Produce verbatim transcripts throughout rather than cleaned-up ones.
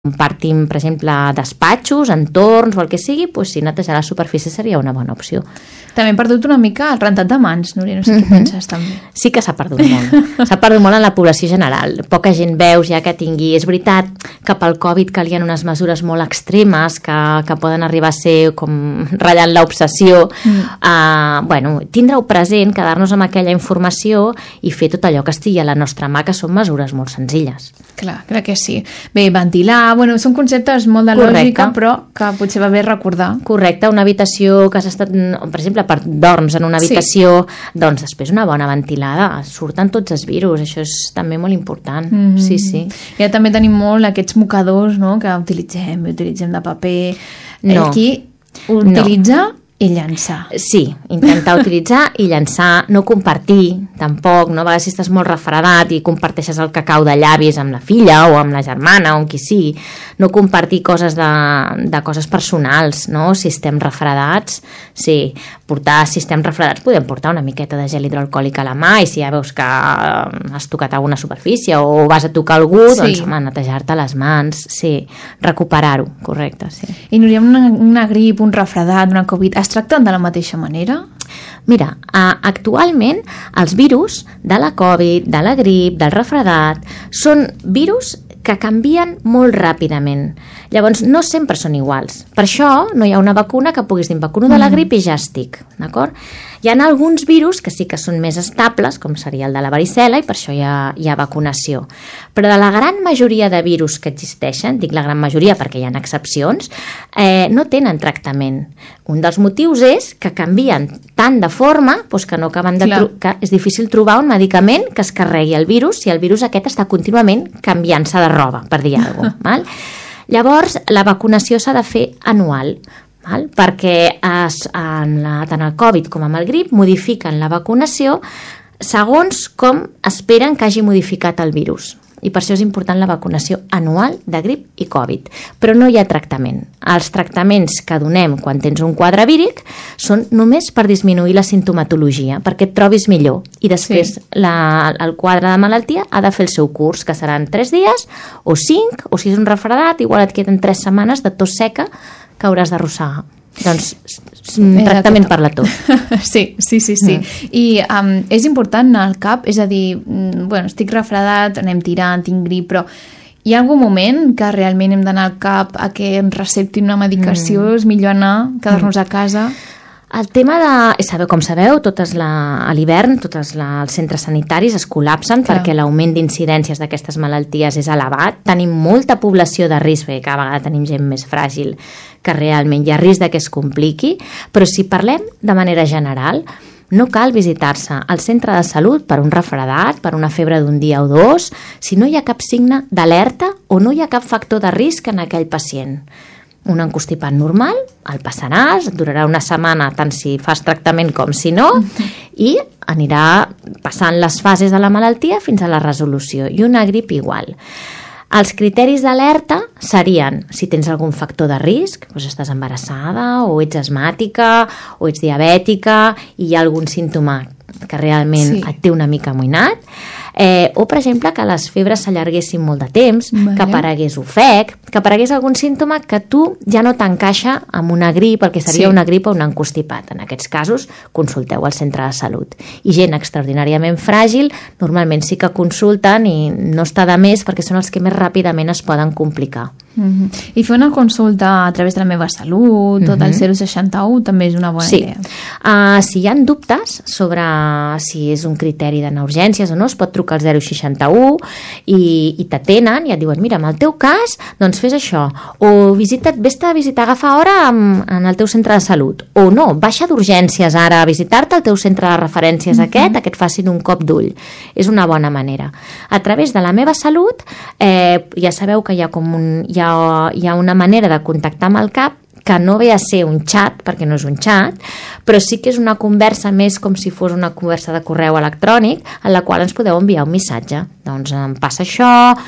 compartim, per exemple, despatxos, entorns o el que sigui, doncs si netejar la superfície seria una bona opció. També hem perdut una mica el rentat de mans, Núria, no sé què penses també. Sí que s'ha perdut molt. S'ha perdut molt en la població general. Poca gent veus ja que tingui... És veritat que pel Covid calien unes mesures molt extremes que, que poden arribar a ser com ratllant l'obsessió. Mm. Uh, bueno, tindre-ho present, quedar-nos amb aquella informació i fer tot allò que estigui a la nostra mà, que són mesures molt senzilles. Clar, crec que sí. Bé, ventilar, bueno, són conceptes molt de lògica, però que potser va bé recordar. Correcte, una habitació que has estat, per exemple, per dorms en una habitació, sí. Doncs després una bona ventilada, surten tots els virus, això és també molt important. Mm-hmm. Sí, sí. Ja també tenim molt aquests mocadors, no?, que utilitzem, utilitzem de paper. No. Aquí utilitza... No. I llançar. Sí, intentar utilitzar i llançar, no compartir, tampoc, no? A vegades si estàs molt refredat i comparteixes el cacau de llavis amb la filla o amb la germana o amb qui sigui, no compartir coses de, de coses personals, no? Si estem refredats, sí, portar, si estem refredats podem portar una miqueta de gel hidroalcohòlic a la mà i si ja veus que has tocat alguna superfície o vas a tocar algú, sí. Doncs, home, netejar-te les mans, sí, recuperar-ho, correcte, sí. I Núria, una, una grip, un refredat, una Covid, es tracten de la mateixa manera? Mira, actualment els virus de la Covid, de la grip, del refredat, són virus que canvien molt ràpidament. Llavors, no sempre són iguals. Per això no hi ha una vacuna que puguis dir vacuno de la grip i ja estic, d'acord? Hi ha alguns virus que sí que són més estables, com seria el de la varicel·la, i per això hi ha, hi ha vacunació. Però de la gran majoria de virus que existeixen, dic la gran majoria perquè hi ha excepcions, eh, no tenen tractament. Un dels motius és que canvien tant de forma doncs que no acaben de tro- que és difícil trobar un medicament que es carregui el virus si el virus aquest està contínuament canviant-se de roba, per dir alguna cosa. Val? Llavors, la vacunació s'ha de fer anual, val? Perquè es, en la, tant el Covid com amb el grip modifiquen la vacunació segons com esperen que hagi modificat el virus. I per això és important la vacunació anual de grip i Covid. Però no hi ha tractament. Els tractaments que donem quan tens un quadre víric són només per disminuir la sintomatologia, perquè et trobis millor. I després sí. la, el quadre de malaltia ha de fer el seu curs, que seran tres dies o cinc, o si és un refredat, igual et queden tres setmanes de tos seca que hauràs d'arrossegar. Doncs tractament per la tos. Sí, sí, sí, sí. Mm. I um, és important anar al cap, és a dir, bueno, estic refredat, anem tirant, tinc grip, però hi ha algun moment que realment hem d'anar al cap a que em receptin una medicació, mm. és millor anar, quedar-nos mm. a casa... El tema de... Sabeu, com sabeu, totes la, a l'hivern tots la, els centres sanitaris es col·lapsen Clar. Perquè l'augment d'incidències d'aquestes malalties és elevat. Tenim molta població de risc, perquè cada vegada tenim gent més fràgil que realment hi ha risc de que es compliqui, però si parlem de manera general, no cal visitar-se al centre de salut per un refredat, per una febre d'un dia o dos, si no hi ha cap signe d'alerta o no hi ha cap factor de risc en aquell pacient. Un encostipat normal, el passaràs, durarà una setmana tant si fas tractament com si no, i anirà passant les fases de la malaltia fins a la resolució, i una grip igual. Els criteris d'alerta serien si tens algun factor de risc, doncs estàs embarassada, o ets asmàtica, o ets diabètica, i hi ha algun símptoma que realment sí. et té una mica amoïnat, eh, o per exemple que les febres s'allarguessin molt de temps, vale. Que aparegués ofec, que aparegués algun símptoma que tu ja no t'encaixa amb una grip, el que seria sí. una grip o un encostipat. En aquests casos consulteu al centre de salut. I gent extraordinàriament fràgil normalment sí que consulten i no està de més perquè són els que més ràpidament es poden complicar. Mm-hmm. I fer una consulta a través de la meva salut, tot mm-hmm. el zero seixanta u també és una bona sí. idea. Uh, si hi ha dubtes sobre si és un criteri d'emergències o no, es pot trucar al zero seixanta u i, i t'atenen i et diuen, mira, en el teu cas doncs fes això, o visita't, vés-te a visitar, agafa hora en, en el teu centre de salut, o no, baixa d'urgències ara a visitar-te al teu centre de referències mm-hmm. aquest, a que et facin un cop d'ull. És una bona manera. A través de la meva salut eh, ja sabeu que hi ha com un hi ha, hi ha una manera de contactar amb el CAP que no ve a ser un xat, perquè no és un xat, però sí que és una conversa més com si fos una conversa de correu electrònic en la qual ens podeu enviar un missatge. Doncs em passa això,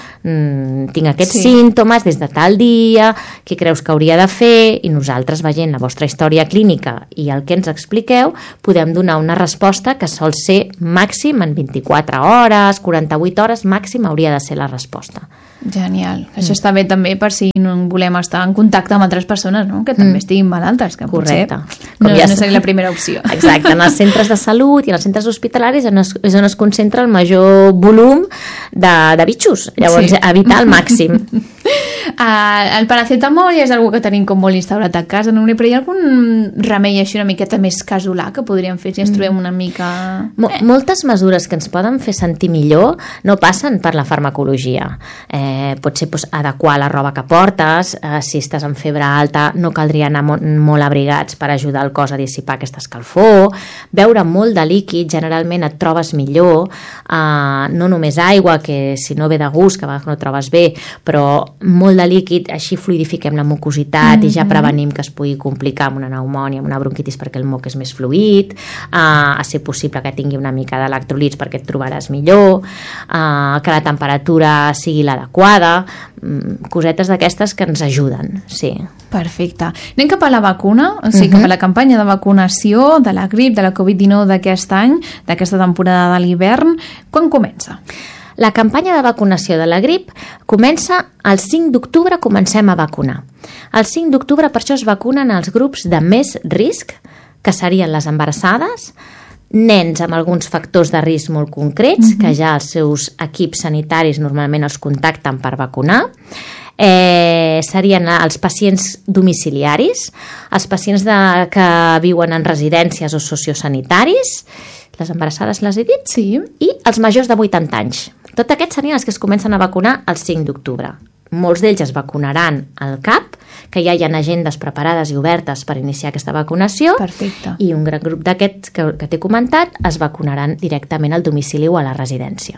mmm, tinc aquests sí. símptomes des de tal dia, què creus que hauria de fer? I nosaltres, veient la vostra història clínica i el que ens expliqueu, podem donar una resposta que sol ser màxim en vint-i-quatre hores, quaranta-vuit hores, màxim hauria de ser la resposta. Genial. Això mm. està bé també per si no volem estar en contacte amb altres persones, no? Que també mm. estiguin malaltes, que Correcte. potser no, ja no seria la primera opció. Exacte, en els centres de salut i en els centres hospitalaris on es, és on es concentra el major volum de, de bitxos. Llavors, sí. evitar al màxim. Uh, el paracetamol ja és una que tenim com molt instaurat a casa, no? Però hi ha algun remei així una miqueta més casolà que podríem fer si ens trobem una mica... Mo eh. Moltes mesures que ens poden fer sentir millor no passen per la farmacologia. Eh, pot ser pues, adequar la roba que portes, eh, si estàs amb febre alta no caldria anar mo molt abrigats per ajudar el cos a dissipar aquesta escalfor, beure molt de líquid, generalment et trobes millor, eh, no només aigua, que si no ve de gust, que a vegades no trobes bé, però molt de líquid, així fluidifiquem la mucositat mm -hmm. i ja prevenim que es pugui complicar amb una pneumònia, amb una bronquitis perquè el moc és més fluid, uh, a ser possible que tingui una mica d'electrolits perquè et trobaràs millor, uh, que la temperatura sigui l'adequada, um, cosetes d'aquestes que ens ajuden, sí. Perfecte. Anem cap a la vacuna, o sigui, uh -huh. cap a la campanya de vacunació de la grip, de la Covid dinou d'aquest any, d'aquesta temporada de l'hivern. Quan comença? La campanya de vacunació de la grip comença el cinc d'octubre, comencem a vacunar. El cinc d'octubre per això es vacunen els grups de més risc, que serien les embarassades, nens amb alguns factors de risc molt concrets, uh-huh. que ja els seus equips sanitaris normalment els contacten per vacunar, eh, serien els pacients domiciliaris, els pacients de, que viuen en residències o sociosanitaris, les embarassades les he dit, sí. i els majors de vuitanta anys. Tots aquests serien els que es comencen a vacunar el cinc d'octubre. Molts d'ells es vacunaran al C A P, que ja hi ha agendes preparades i obertes per iniciar aquesta vacunació. Perfecte. I un gran grup d'aquests que, que t'he comentat es vacunaran directament al domicili o a la residència.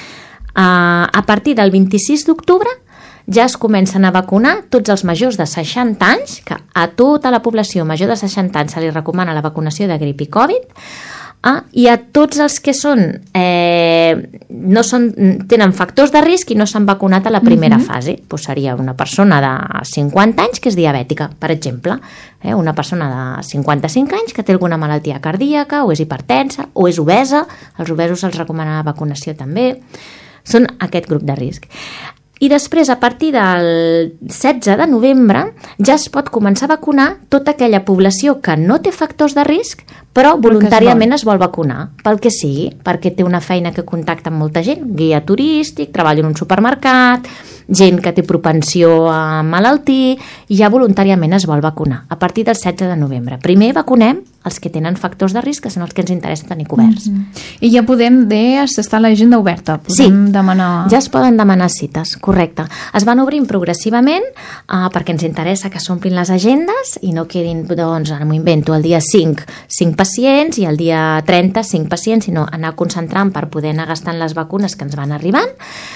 Uh, a partir del vint-i-sis d'octubre ja es comencen a vacunar tots els majors de seixanta anys, que a tota la població major de seixanta anys se li recomana la vacunació de grip i Covid, Ah, i a tots els que són, eh, no són, tenen factors de risc i no s'han vacunat a la primera uh-huh. fase. Pues seria una persona de cinquanta anys que és diabètica, per exemple. Eh, una persona de cinquanta-cinc anys que té alguna malaltia cardíaca o és hipertensa o és obesa. Els obesos se'ls recomana la vacunació també. Són aquest grup de risc. I després, a partir del setze de novembre, ja es pot començar a vacunar tota aquella població que no té factors de risc, però voluntàriament es vol vacunar, pel que sigui, perquè té una feina que contacta amb molta gent, guia turístic, treballa en un supermercat, gent que té propensió a malaltir, i ja voluntàriament es vol vacunar, a partir del setze de novembre. Primer vacunem els que tenen factors de risc, que són els que ens interessa tenir coberts. Mm-hmm. I ja podem, deies, està l'agenda oberta, podem sí, demanar... ja es poden demanar cites, correcte. Es van obrint progressivament uh, perquè ens interessa que s'omplin les agendes i no quedin, doncs, ara m'ho invento, el dia cinc, cinc pacients i el dia trenta, cinc pacients, sinó anar concentrant per poder anar gastant les vacunes que ens van arribant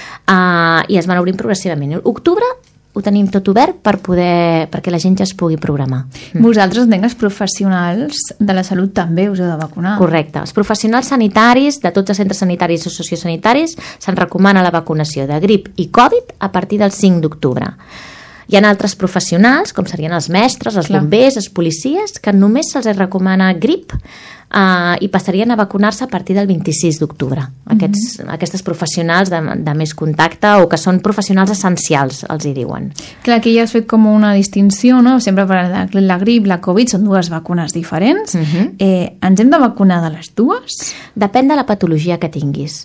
uh, i es van obrint progressivament. Octubre ho tenim tot obert per poder, perquè la gent ja es pugui programar. Vosaltres, els professionals de la salut, també us heu de vacunar. Correcte. Els professionals sanitaris de tots els centres sanitaris i sociosanitaris se'n recomana la vacunació de grip i Covid a partir del cinc d'octubre. Hi ha altres professionals, com serien els mestres, els Clar. bombers, els policies, que només se'ls recomana grip Uh, i passarien a vacunar-se a partir del vint-i-sis d'octubre. Aquests, mm -hmm. Aquestes professionals de, de més contacte o que són professionals essencials, els hi diuen. Clar, aquí ja has fet com una distinció, no? Sempre per la, la grip, la Covid, són dues vacunes diferents. Mm -hmm. eh, ens hem de vacunar de les dues? Depèn de la patologia que tinguis.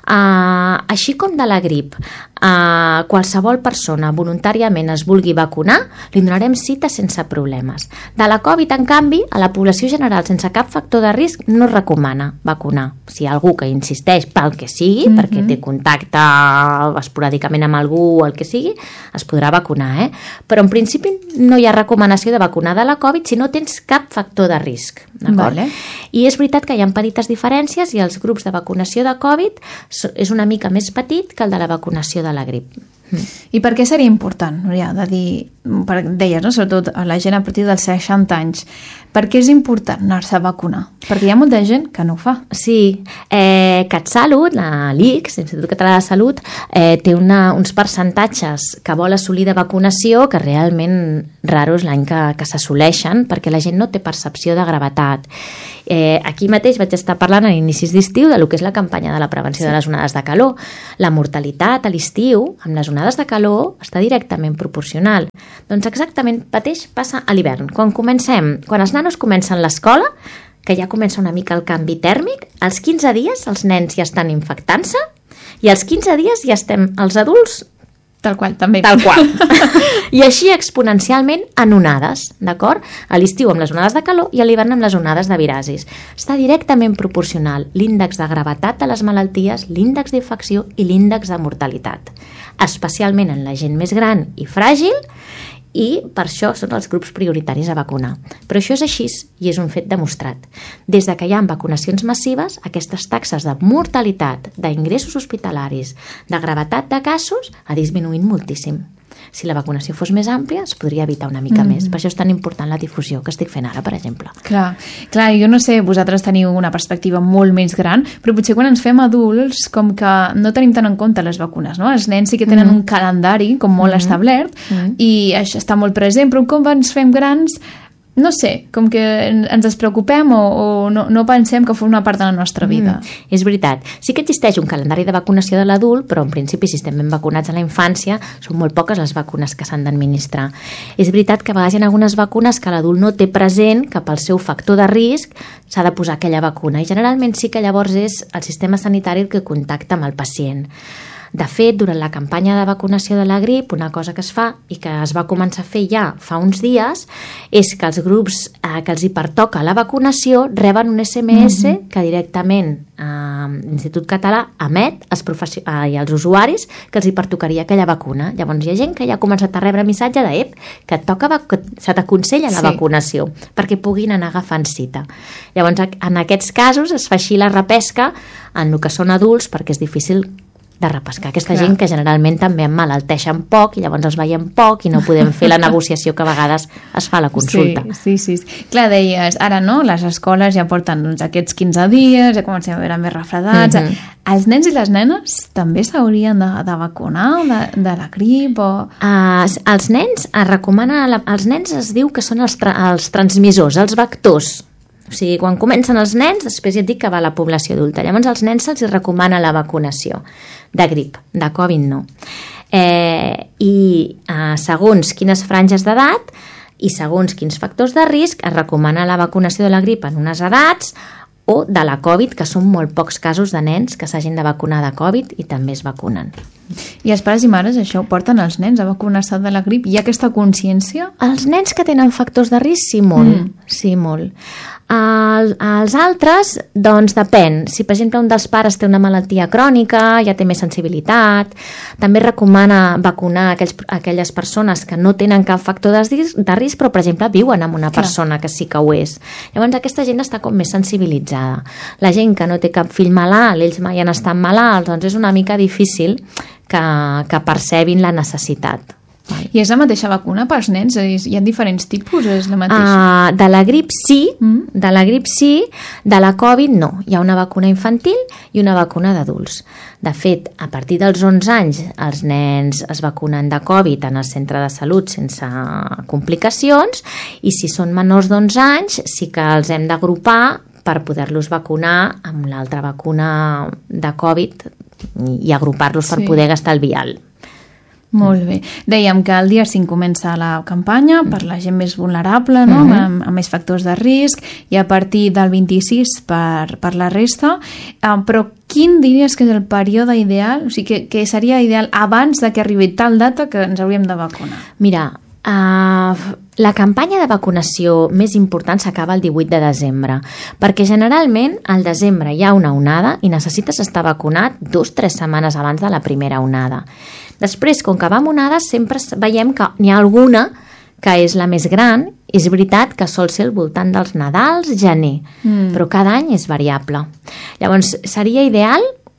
Uh, així com de la grip, uh, qualsevol persona voluntàriament es vulgui vacunar, li donarem cita sense problemes. De la Covid, en canvi, a la població general sense cap factor de risc no es recomana vacunar. Si hi ha algú que insisteix pel que sigui, mm -hmm. perquè té contacte esporàdicament amb algú o el que sigui, es podrà vacunar, eh? Però en principi no hi ha recomanació de vacunar de la Covid si no tens cap factor de risc. Vale. I és veritat que hi ha petites diferències i els grups de vacunació de Covid és una mica més petit que el de la vacunació de la grip. I per què seria important, Núria, de dir per, deies, no? Sobretot a la gent a partir dels seixanta anys, per què és important anar-se a vacunar? Perquè hi ha molta gent que no ho fa. Sí, eh, CatSalut, l'I C S, l'Institut Català de Salut, eh, té una, uns percentatges que vol assolir de vacunació que realment raros l'any que, que s'assoleixen, perquè la gent no té percepció de gravetat. Eh, aquí mateix vaig estar parlant a inicis d'estiu de lo que és la campanya de la prevenció sí. de les onades de calor. La mortalitat a l'estiu amb les onades de calor està directament proporcional. Doncs exactament mateix passa a l'hivern. Quan comencem, quan els nanos comencen l'escola, que ja comença una mica el canvi tèrmic, als quinze dies els nens ja estan infectant-se i als quinze dies ja estem els adults tal qual, també. Tal qual. I així exponencialment en onades, d'acord? A l'estiu amb les onades de calor i a l'hivern amb les onades de virasis. Està directament proporcional l'índex de gravetat de les malalties, l'índex d'infecció i l'índex de mortalitat, especialment en la gent més gran i fràgil, i per això són els grups prioritaris a vacunar. Però això és així i és un fet demostrat. Des de que hi ha vacunacions massives, aquestes taxes de mortalitat, d'ingressos hospitalaris, de gravetat de casos, ha disminuït moltíssim. Si la vacunació fos més àmplia, es podria evitar una mica mm. més. Per això és tan important la difusió que estic fent ara, per exemple. Clar, clar, jo no sé, vosaltres teniu una perspectiva molt més gran, però potser quan ens fem adults, com que no tenim tant en compte les vacunes, no? Els nens sí que tenen mm. un calendari com molt mm. establert mm. i això està molt present, però com ens fem grans, no sé, com que ens despreocupem o, o no, no pensem que forma part de la nostra vida. Mm, és veritat. Sí que existeix un calendari de vacunació de l'adult, però en principi si estem ben vacunats a la infància són molt poques les vacunes que s'han d'administrar. És veritat que a vegades hi ha algunes vacunes que l'adult no té present, que pel seu factor de risc s'ha de posar aquella vacuna i generalment sí que llavors és el sistema sanitari el que contacta amb el pacient. De fet, durant la campanya de vacunació de la grip, una cosa que es fa i que es va començar a fer ja fa uns dies és que els grups eh, que els hi pertoca la vacunació reben un esse eme esse mm-hmm. que directament eh, l'Institut Català emet als, professi- eh, als usuaris que els hi pertocaria aquella vacuna. Llavors hi ha gent que ja ha començat a rebre missatge de ep, que, et toca vac- que se t'aconsella la sí. vacunació perquè puguin anar agafant cita. Llavors en aquests casos es fa així la repesca en el que són adults perquè és difícil de repescar aquesta Clar. gent que generalment també emmalalteixen poc i llavors els veiem poc i no podem fer la negociació que a vegades es fa a la consulta. Sí, sí, sí. Clar, deies, ara no, les escoles ja porten doncs, aquests quinze dies, ja comencem a veure més refredats. Mm-hmm. Els nens i les nenes també s'haurien de, de vacunar de, de la grip? O... Uh, els nens es recomana, la, els nens es diu que són els, tra, els transmissors, els vectors. O sigui, quan comencen els nens, després ja et dic que va a la població adulta. Llavors als nens se'ls recomana la vacunació de grip, de Covid no. Eh, I eh, segons quines franges d'edat i segons quins factors de risc es recomana la vacunació de la grip en unes edats o de la Covid, que són molt pocs casos de nens que s'hagin de vacunar de Covid i també es vacunen. I els pares i mares això ho porten els nens a vacunar-se de la grip? Hi ha aquesta consciència? Els nens que tenen factors de risc, sí, molt. Mm. Sí, molt. El, els altres, doncs depèn. Si, per exemple, un dels pares té una malaltia crònica, ja té més sensibilitat, també recomana vacunar aquells, aquelles persones que no tenen cap factor de risc, de risc però, per exemple, viuen amb una Clar. persona que sí que ho és. Llavors, aquesta gent està com més sensibilitzada. La gent que no té cap fill malalt, ells mai han estat malalts, doncs és una mica difícil que, que percebin la necessitat. I és la mateixa vacuna pels nens? Hi ha diferents tipus o és la mateixa? Uh, de la grip sí, mm. de la grip sí, de la Covid no. Hi ha una vacuna infantil i una vacuna d'adults. De fet, a partir dels onze anys els nens es vacunen de Covid en el centre de salut sense complicacions i si són menors d'onze anys sí que els hem d'agrupar per poder-los vacunar amb l'altra vacuna de Covid i agrupar-los per sí. poder gastar el vial. Molt bé. Dèiem que el dia cinc comença la campanya per la gent més vulnerable, no? Mm-hmm. amb, amb més factors de risc, i a partir del vint-i-sis per, per la resta. Uh, però quin diries que és el període ideal? O sigui, que, que seria ideal abans de que arribi tal data que ens hauríem de vacunar? Mira, uh, la campanya de vacunació més important s'acaba el divuit de desembre, perquè generalment al desembre hi ha una onada i necessites estar vacunat dos o tres setmanes abans de la primera onada. Després, com que va amb onades, sempre veiem que n'hi ha alguna que és la més gran. És veritat que sol ser al voltant dels Nadals, gener, mm. però cada any és variable. Llavors, seria ideal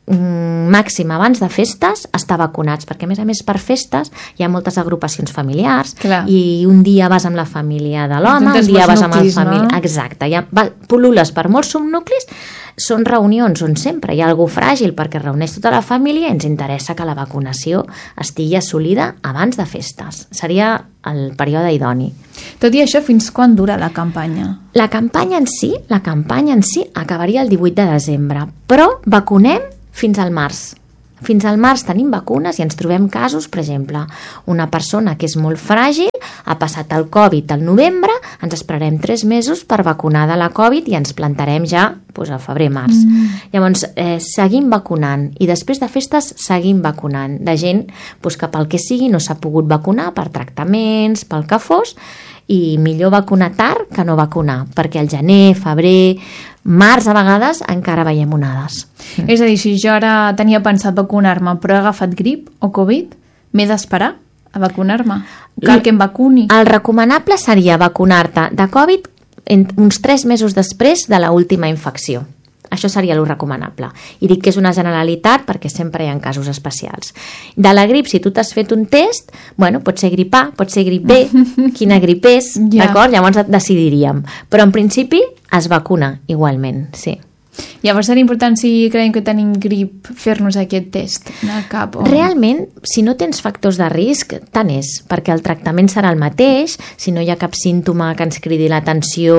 màxim abans de festes estar vacunats, perquè a més a més per festes hi ha moltes agrupacions familiars. Clar. I un dia vas amb la família de l'home, un dia vas amb el família... No? Exacte, ja va, pul·lules per molts subnuclis, són reunions on sempre hi ha algú fràgil perquè reuneix tota la família i ens interessa que la vacunació estigui assolida abans de festes. Seria el període idoni. Tot i això, fins quan dura la campanya? La campanya en si, la campanya en si acabaria el divuit de desembre, però vacunem fins al març. Fins al març tenim vacunes i ens trobem casos, per exemple, una persona que és molt fràgil, ha passat el Covid al novembre, ens esperarem tres mesos per vacunar de la Covid i ens plantarem ja doncs, al febrer-març. Mm. Llavors, eh, seguim vacunant i després de festes seguim vacunant de gent doncs, que pel que sigui no s'ha pogut vacunar per tractaments, pel que fos, i millor vacunar tard que no vacunar, perquè al gener, febrer, març a vegades encara veiem onades. Mm. És a dir, si jo ara tenia pensat vacunar-me però he agafat grip o Covid, m'he d'esperar a vacunar-me? Cal que em vacuni? El recomanable seria vacunar-te de Covid uns tres mesos després de l'última infecció. Això seria el recomanable. I dic que és una generalitat perquè sempre hi ha casos especials. De la grip, si tu t'has fet un test, bueno, pot ser grip A, pot ser grip B, quina grip és, ja. D'acord? Llavors decidiríem. Però en principi es vacuna igualment, sí. Llavors serà important, si creiem que tenim grip, fer-nos aquest test al cap? O... Realment, si no tens factors de risc, tant és, perquè el tractament serà el mateix, si no hi ha cap símptoma que ens cridi l'atenció,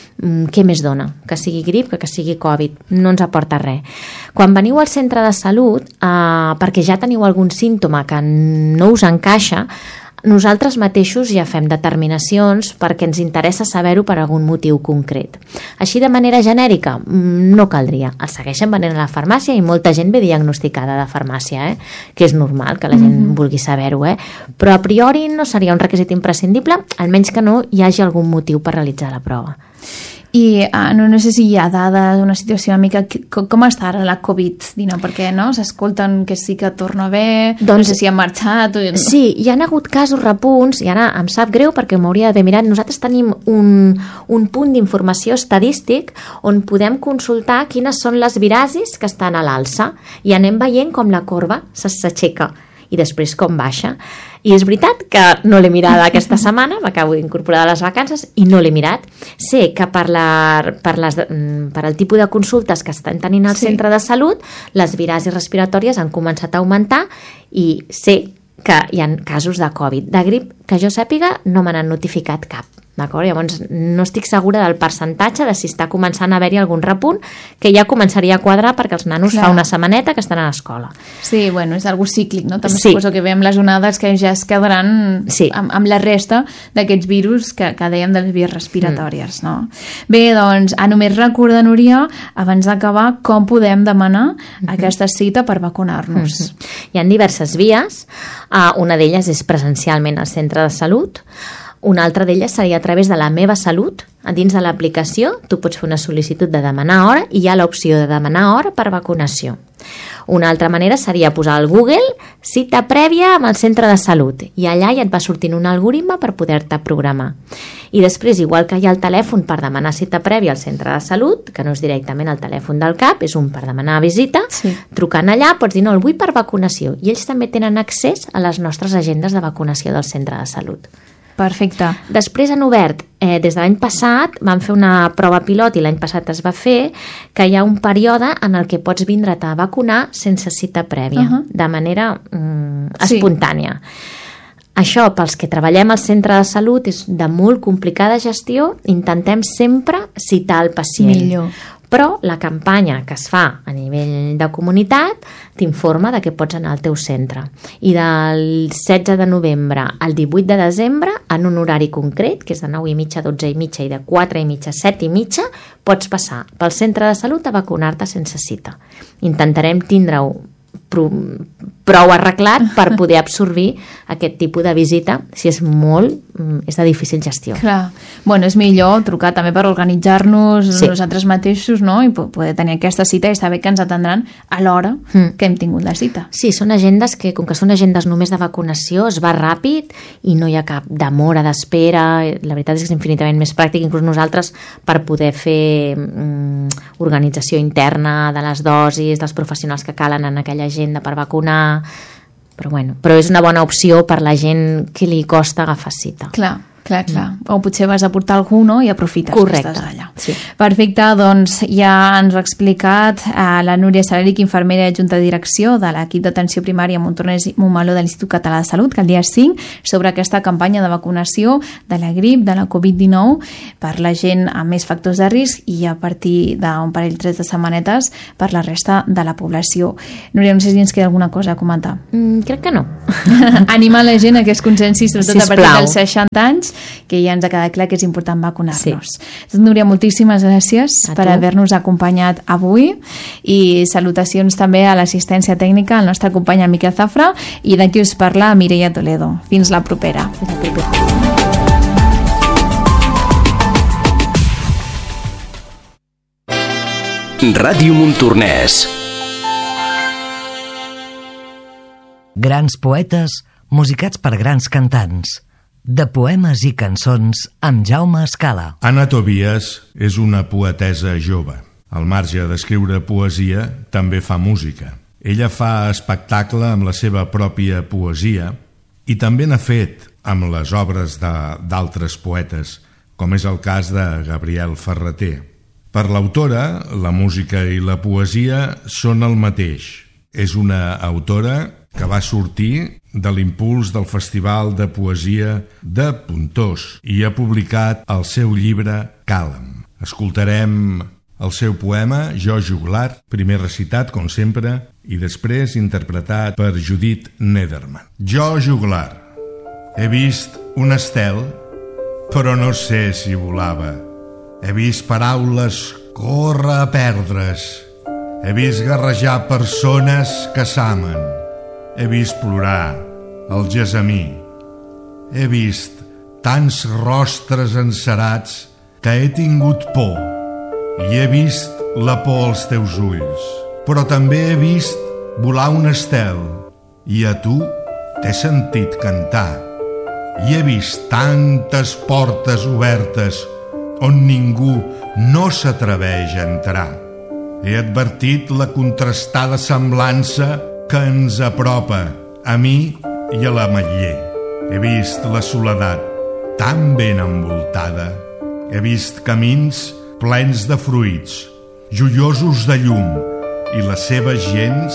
què més dona? Que sigui grip, que, que sigui Covid, no ens aporta res. Quan veniu al centre de salut, eh, perquè ja teniu algun símptoma que no us encaixa, nosaltres mateixos ja fem determinacions perquè ens interessa saber-ho per algun motiu concret. Així de manera genèrica no caldria. Es segueixen venent a la farmàcia i molta gent ve diagnosticada de farmàcia, eh? Que és normal que la gent mm-hmm. vulgui saber-ho, eh? Però a priori no seria un requisit imprescindible, almenys que no hi hagi algun motiu per realitzar la prova. I uh, no, no sé si hi ha dades, una situació una mica... Com, com està ara la Covid dinou? Perquè no s'escolten que sí que torna bé, doncs, no sé si ha marxat... O... Sí, hi ha hagut casos repunts, i ara em sap greu perquè m'hauria d'haver mirat. Nosaltres tenim un, un punt d'informació estadístic on podem consultar quines són les virasis que estan a l'alça i anem veient com la corba s'aixeca i després com baixa. I és veritat que no l'he mirat aquesta setmana, m'acabo d'incorporar de les vacances i no l'he mirat. Sé que per, la, per, les, per el tipus de consultes que estan tenint al sí. centre de salut, les virasis respiratòries han començat a augmentar i sé que hi ha casos de Covid. De grip, que jo sàpiga, no me n'han notificat cap. D'acord? Llavors no estic segura del percentatge de si està començant a haver-hi algun repunt que ja començaria a quadrar perquè els nanos Clar. Fa una setmaneta que estan a l'escola. Sí, bueno, és algo cíclic, no? També sí. suposo que veiem les onades que ja es quedaran sí. amb, amb la resta d'aquests virus que, que dèiem de les vies respiratòries, mm. no? Bé, doncs, a només recordar, Núria, abans d'acabar, com podem demanar mm-hmm. aquesta cita per vacunar-nos? Mm-hmm. Hi ha diverses vies. Uh, una d'elles és presencialment al centre de salut. Una altra d'elles seria a través de la Meva Salut. A dins de l'aplicació tu pots fer una sol·licitud de demanar hora i hi ha l'opció de demanar hora per vacunació. Una altra manera seria posar al Google cita prèvia amb el centre de salut i allà ja et va sortint un algoritme per poder-te programar. I després, igual que hi ha el telèfon per demanar cita prèvia al centre de salut, que no és directament el telèfon del CAP, és un per demanar visita, sí. trucant allà pots dir no, el vull per vacunació i ells també tenen accés a les nostres agendes de vacunació del centre de salut. Perfecte. Després han obert, eh, des de l'any passat, van fer una prova pilot i l'any passat es va fer, que hi ha un període en el que pots vindre't a vacunar sense cita prèvia, uh-huh. de manera mm, espontània. Sí. Això, pels que treballem al centre de salut, és de molt complicada gestió, intentem sempre citar el pacient. Millor. Però la campanya que es fa a nivell de comunitat t'informa de que pots anar al teu centre. I del setze de novembre al divuit de desembre, en un horari concret, que és de nou i mitja a dotze i mitja i de quatre i mitja a set i mitja, pots passar pel centre de salut a vacunar-te sense cita. Intentarem tindre-ho prou arreglat per poder absorbir aquest tipus de visita, si és molt, és de difícil gestió. Clar. Bueno, és millor trucar també per organitzar-nos Sí. nosaltres mateixos, no? I poder tenir aquesta cita i saber que ens atendran a l'hora Mm. que hem tingut la cita. Sí, són agendes que, com que són agendes només de vacunació, es va ràpid i no hi ha cap demora d'espera. La veritat és que és infinitament més pràctic, inclús nosaltres, per poder fer mm, organització interna de les dosis, dels professionals que calen en aquella agenda per vacunar. Però, bueno, però és una bona opció per la gent que li costa agafar cita. Clar, clar, clar. Mm. O potser vas a portar algú, no?, i aprofites Correcte. que estàs allà. Sí. Perfecte, doncs ja ens ho ha explicat eh, la Núria Saleric, infermera i adjunta de direcció de l'equip d'atenció primària Montornès i Montmeló de l'Institut Català de Salut, que el dia cinc, sobre aquesta campanya de vacunació de la grip, de la covid dinou, per la gent amb més factors de risc i a partir d'un parell, tres de setmanetes per la resta de la població. Núria, no sé si ens queda alguna cosa a comentar. Mm, crec que no. Animar la gent a que es consensi, sobretot a partir Sisplau. dels seixanta anys, que ja ens ha quedat clar que és important vacunar-nos. Sí. Doncs, Núria, moltíssimes gràcies A per tu. haver-nos acompanyat avui i salutacions també a l'assistència tècnica, al nostre company el Miquel Zafra, i d'aquí us parla Mireia Toledo. Fins la propera. Fins la propera. Ràdio Montornès. Grans poetes musicats per grans cantants. De poemes i cançons amb Jaume Escala. Anna Tobias és una poetessa jove. Al marge d'escriure poesia, també fa música. Ella fa espectacle amb la seva pròpia poesia i també n'ha fet amb les obres de- d'altres poetes, com és el cas de Gabriel Ferrater. Per l'autora, la música i la poesia són el mateix. És una autora que va sortir de l'impuls del Festival de Poesia de Pontós i ha publicat el seu llibre Càlam. Escoltarem el seu poema Jo juglar, primer recitat, com sempre, i després interpretat per Judith Nederman. Jo juglar. He vist un estel, però no sé si volava. He vist paraules córrer a perdre's. He vist garrejar persones que s'amen. He vist plorar el gessamí. He vist tants rostres encerats que he tingut por i he vist la por als teus ulls. Però també he vist volar un estel i a tu t'he sentit cantar. I he vist tantes portes obertes on ningú no s'atreveix a entrar. He advertit la contrastada semblança que ens apropa a mi i a l'ametller. He vist la soledat tan ben envoltada. He vist camins plens de fruits, joiosos de llum, i les seves gens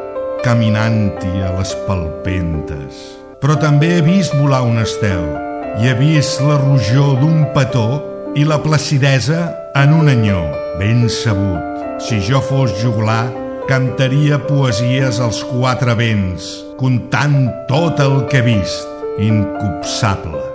caminant-hi a les palpentes. Però també he vist volar un estel i he vist la rojor d'un petó i la placidesa en un anyó. Ben sabut, si jo fos joglar, cantaria poesies als quatre vents, contant tot el que he vist, incopsable.